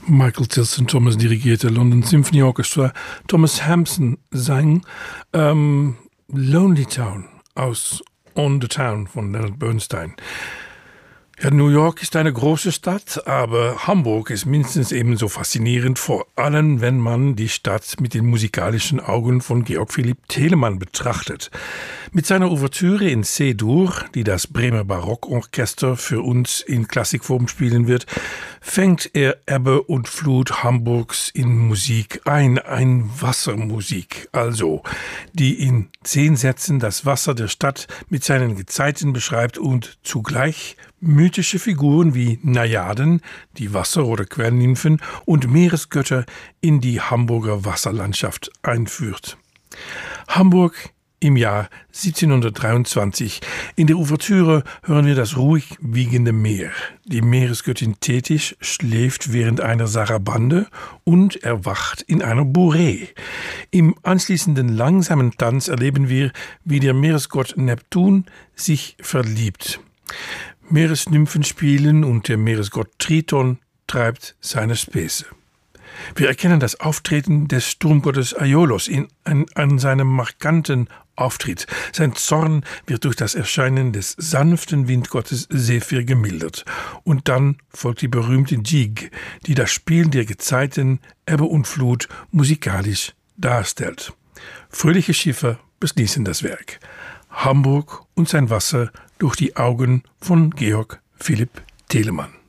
Michael Tilson Thomas dirigierte London Symphony Orchestra. Thomas Hampson sang Lonely Town aus On the Town von Leonard Bernstein. Ja, New York ist eine große Stadt, aber Hamburg ist mindestens ebenso faszinierend, vor allem wenn man die Stadt mit den musikalischen Augen von Georg Philipp Telemann betrachtet. Mit seiner Ouvertüre in C-Dur, die das Bremer Barockorchester für uns in Klassikform spielen wird, fängt er Ebbe und Flut Hamburgs in Musik ein Wassermusik, also, die in 10 Sätzen das Wasser der Stadt mit seinen Gezeiten beschreibt und zugleich mythische Figuren wie Najaden, die Wasser- oder Quellnymphen und Meeresgötter in die Hamburger Wasserlandschaft einführt. Hamburg im Jahr 1723. In der Ouvertüre hören wir das ruhig wiegende Meer. Die Meeresgöttin Tethys schläft während einer Sarabande und erwacht in einer Bourrée. Im anschließenden langsamen Tanz erleben wir, wie der Meeresgott Neptun sich verliebt. Meeresnymphen spielen und der Meeresgott Triton treibt seine Späße. Wir erkennen das Auftreten des Sturmgottes Aiolos an seinem markanten Auftritt. Sein Zorn wird durch das Erscheinen des sanften Windgottes Sephir gemildert. Und dann folgt die berühmte Jig, die das Spiel der Gezeiten, Ebbe und Flut musikalisch darstellt. Fröhliche Schiffe beschließen das Werk. Hamburg und sein Wasser durch die Augen von Georg Philipp Telemann.